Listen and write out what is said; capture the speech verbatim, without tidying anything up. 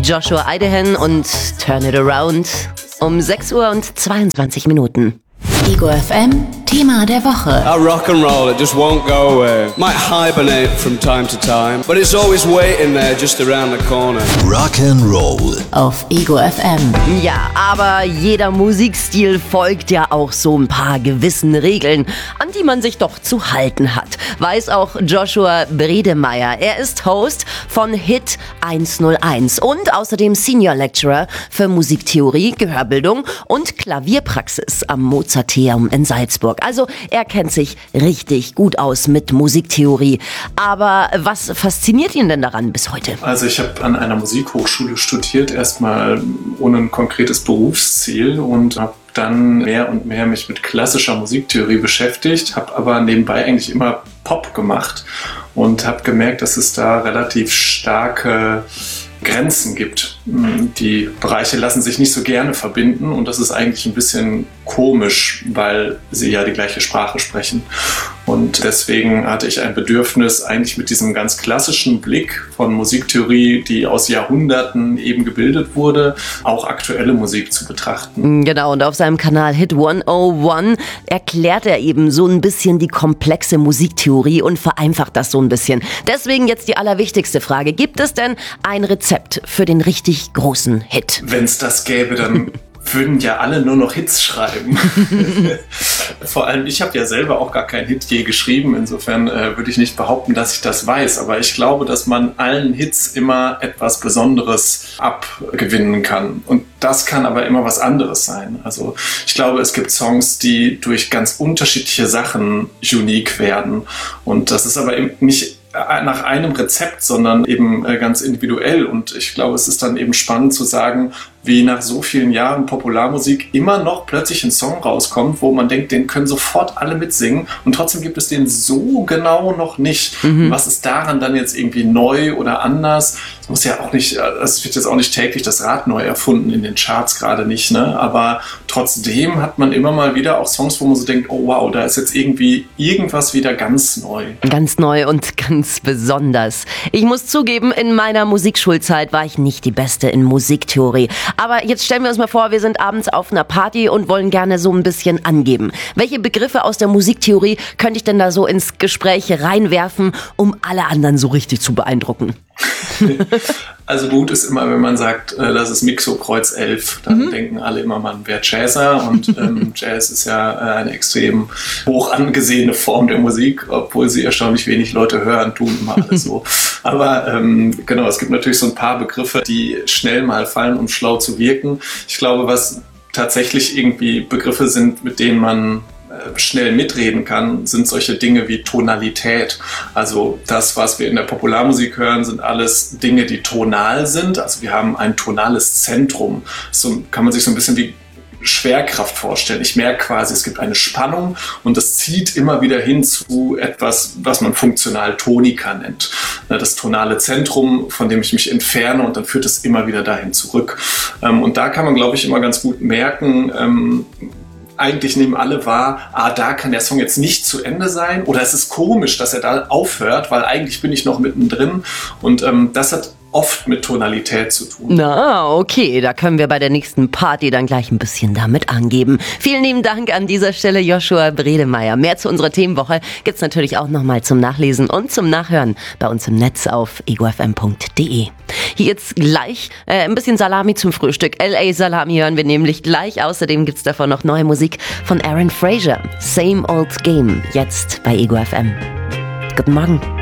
Joshua Idehen und Turn It Around um sechs Uhr und zweiundzwanzig Minuten. Ego F M, Thema der Woche. Our rock and roll, it just won't go away. Might hibernate from time to time, but it's always waiting there just around the corner. Rock and Roll Auf Ego F M. Ja, aber jeder Musikstil folgt ja auch so ein paar gewissen Regeln, an die man sich doch zu halten hat. Weiß auch Joshua Bredemeier. Er ist Host von Hit hunderteins und außerdem Senior Lecturer für Musiktheorie, Gehörbildung und Klavierpraxis am Mozarteum in Salzburg. Also er kennt sich richtig gut aus mit Musiktheorie. Aber was fasziniert ihn denn daran bis heute? Also ich habe an einer Musikhochschule studiert, erstmal ohne ein konkretes Berufsziel und habe dann mehr und mehr mich mit klassischer Musiktheorie beschäftigt, habe aber nebenbei eigentlich immer Pop gemacht und habe gemerkt, dass es da relativ starke Grenzen gibt. Die Bereiche lassen sich nicht so gerne verbinden und das ist eigentlich ein bisschen komisch, weil sie ja die gleiche Sprache sprechen. Und deswegen hatte ich ein Bedürfnis, eigentlich mit diesem ganz klassischen Blick von Musiktheorie, die aus Jahrhunderten eben gebildet wurde, auch aktuelle Musik zu betrachten. Genau, und auf seinem Kanal Hit hunderteins erklärt er eben so ein bisschen die komplexe Musiktheorie und vereinfacht das so ein bisschen. Deswegen jetzt die allerwichtigste Frage. Gibt es denn ein Rezept für den richtig großen Hit? Wenn es das gäbe, dann würden ja alle nur noch Hits schreiben. Vor allem, ich habe ja selber auch gar keinen Hit je geschrieben. Insofern äh, würde ich nicht behaupten, dass ich das weiß. Aber ich glaube, dass man allen Hits immer etwas Besonderes abgewinnen kann. Und das kann aber immer was anderes sein. Also ich glaube, es gibt Songs, die durch ganz unterschiedliche Sachen unique werden. Und das ist aber eben nicht nach einem Rezept, sondern eben ganz individuell. Und ich glaube, es ist dann eben spannend zu sagen, wie nach so vielen Jahren Popularmusik immer noch plötzlich ein Song rauskommt, wo man denkt, den können sofort alle mitsingen und trotzdem gibt es den so genau noch nicht. Mhm. Was ist daran dann jetzt irgendwie neu oder anders? Es muss ja auch nicht, es wird jetzt auch nicht täglich das Rad neu erfunden, in den Charts gerade nicht, ne? Aber trotzdem hat man immer mal wieder auch Songs, wo man so denkt, oh wow, da ist jetzt irgendwie irgendwas wieder ganz neu. Ganz neu und ganz besonders. Ich muss zugeben, in meiner Musikschulzeit war ich nicht die Beste in Musiktheorie. Aber jetzt stellen wir uns mal vor, wir sind abends auf einer Party und wollen gerne so ein bisschen angeben. Welche Begriffe aus der Musiktheorie könnte ich denn da so ins Gespräch reinwerfen, um alle anderen so richtig zu beeindrucken? Also gut ist immer, wenn man sagt, äh, das ist Mixo Kreuz elf, dann mhm. denken alle immer, man wäre Jazzer und ähm, Jazz ist ja äh, eine extrem hoch angesehene Form der Musik, obwohl sie erstaunlich wenig Leute hören, tun immer alles so. Aber ähm, genau, es gibt natürlich so ein paar Begriffe, die schnell mal fallen, um schlau zu wirken. Ich glaube, was tatsächlich irgendwie Begriffe sind, mit denen man schnell mitreden kann, sind solche Dinge wie Tonalität. Also das, was wir in der Popularmusik hören, sind alles Dinge, die tonal sind. Also wir haben ein tonales Zentrum. So kann man sich so ein bisschen wie Schwerkraft vorstellen. Ich merke quasi, es gibt eine Spannung und das zieht immer wieder hin zu etwas, was man funktional Tonika nennt. Das tonale Zentrum, von dem ich mich entferne und dann führt es immer wieder dahin zurück. Und da kann man, glaube ich, immer ganz gut merken, eigentlich nehmen alle wahr, ah, da kann der Song jetzt nicht zu Ende sein oder es ist komisch, dass er da aufhört, weil eigentlich bin ich noch mittendrin und ähm, das hat oft mit Tonalität zu tun. Na, okay, da können wir bei der nächsten Party dann gleich ein bisschen damit angeben. Vielen lieben Dank an dieser Stelle, Joshua Bredemeier. Mehr zu unserer Themenwoche gibt's natürlich auch nochmal zum Nachlesen und zum Nachhören bei uns im Netz auf ego f m punkt d e. Hier jetzt gleich äh, ein bisschen Salami zum Frühstück. L A Salami hören wir nämlich gleich. Außerdem gibt's davon noch neue Musik von Aaron Fraser. Same Old Game, jetzt bei Ego F M. Guten Morgen.